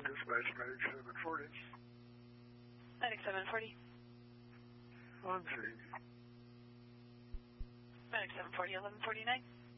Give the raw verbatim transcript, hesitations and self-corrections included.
dispatch, Medic seven forty. Medic seven forty. On scene. Medic seven forty, eleven forty-nine.